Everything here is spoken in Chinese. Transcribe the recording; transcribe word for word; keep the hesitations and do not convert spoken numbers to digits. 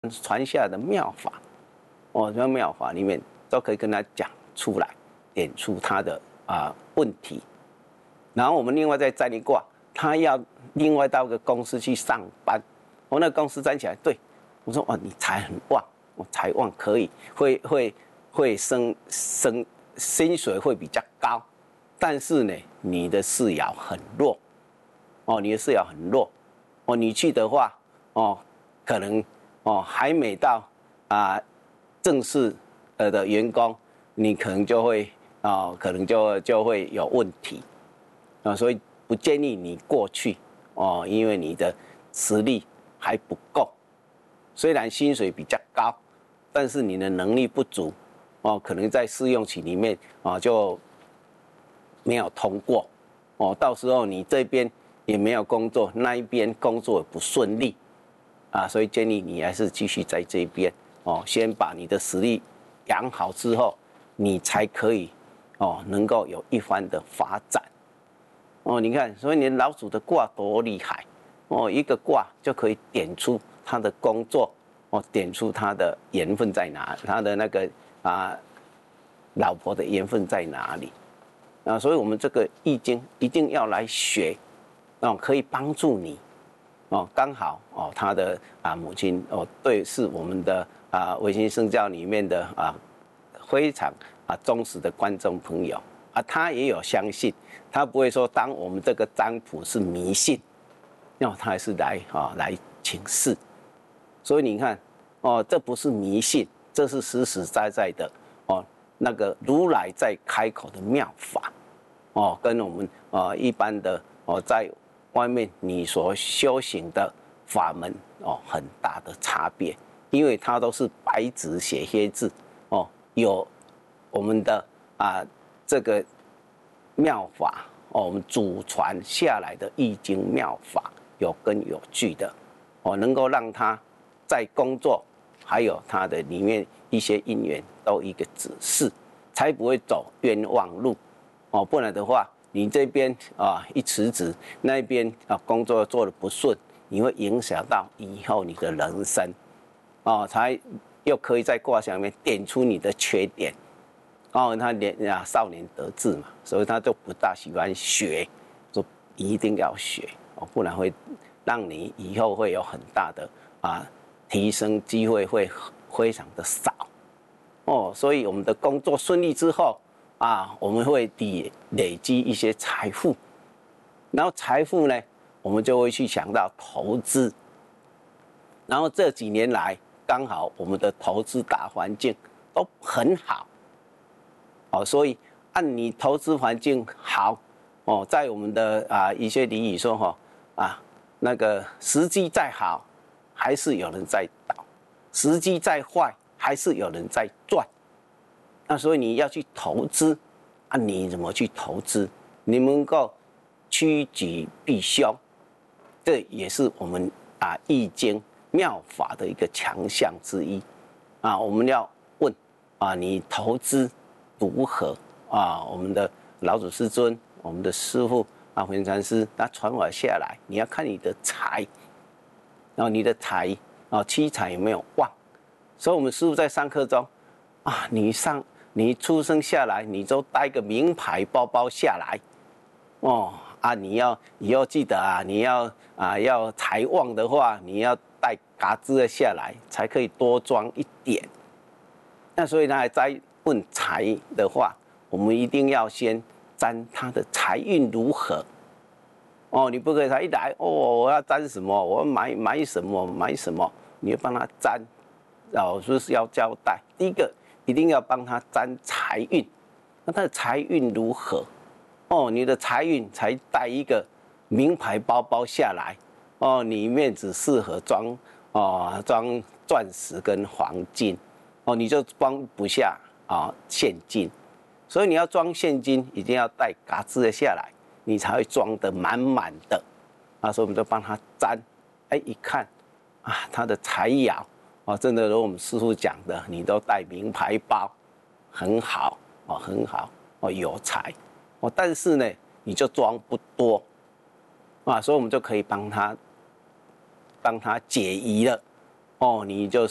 传下来的妙法，哦，这妙法里面都可以跟他讲出来，点出他的啊、呃、问题。然后我们另外再占一卦，他要另外到个公司去上班，我、哦、那公司站起来，对我说哦，你财很旺，我财旺可以，会会会升升薪水会比较高，但是呢，你的事爻很弱，哦，你的事爻很弱，哦，你去的话，哦，可能哦还没到啊、呃、正式呃的员工，你可能就会啊、哦、可能就就会有问题。啊，所以不建议你过去哦，因为你的实力还不够。虽然薪水比较高，但是你的能力不足哦，可能在试用期里面啊就没有通过哦，到时候你这边也没有工作，那一边工作也不顺利啊，所以建议你还是继续在这边哦，先把你的实力养好之后，你才可以哦能够有一番的发展。哦，你看，所以你老鼠的卦多厉害哦！一个卦就可以点出他的工作，哦，点出他的缘分在哪，他的那个啊，老婆的缘分在哪里啊？所以我们这个易经一定要来学，哦，可以帮助你哦。刚好哦，他的啊母亲哦，对，是我们的啊维新圣教里面的啊非常啊忠实的观众朋友。啊，他也有相信，他不会说当我们这个占卜是迷信，那他还是来啊来请示。所以你看，哦，这不是迷信，这是实实在在的哦，那个如来在开口的妙法，哦，跟我们啊一般的哦在外面你所修行的法门哦很大的差别，因为它都是白纸写黑字哦，有我们的啊。这个妙法哦，我们祖传下来的易经妙法有根有据的哦，能够让他在工作还有他的里面一些因缘都一个指示，才不会走冤枉路哦。不然的话，你这边啊一辞职，那边啊工作做得不顺，你会影响到以后你的人生哦，才又可以在卦象里面点出你的缺点。哦，他年啊少年得志嘛，所以他就不大喜欢学，说一定要学哦，不然会让你以后会有很大的啊提升机会会非常的少哦。所以我们的工作顺利之后啊，我们会累累积一些财富，然后财富呢，我们就会去想到投资，然后这几年来刚好我们的投资大环境都很好。哦，所以按你投资环境好，哦，在我们的啊一些俚语说哈啊，那个时机再好，还是有人在倒；时机再坏，还是有人在赚。那所以你要去投资，啊，你怎么去投资？你能够趋吉避凶，这也是我们啊易经妙法的一个强项之一啊。我们要问啊，你投资如何啊？我们的老祖师尊，我们的师父啊，慧能禅师，他传法下来，你要看你的财，然后你的财啊，七财有没有旺？所以，我们师父在上课中啊，你上你出生下来，你就带个名牌包包下来，哦啊，你要你要记得啊，你要啊要财旺的话，你要带嘎吱的下来，才可以多装一点。那所以他还在问财的话，我们一定要先占他的财运如何。哦，你不可以他一来哦，我要占什么，我要买买什么买什么，你要帮他占。老师是要交代，第一个一定要帮他占财运，那他的财运如何？哦，你的财运才带一个名牌包包下来，哦，里面只适合装哦装钻石跟黄金。哦，你就装不下啊现金，所以你要装现金，一定要带嘎吱的下来，你才会装得满满的。啊，所以我们就帮他占，哎，一看啊，他的财爻哦，真的如我们师父讲的，你都带名牌包，很好哦，很好哦，有财哦，但是呢，你就装不多啊，所以我们就可以帮他帮他解疑了哦，你就。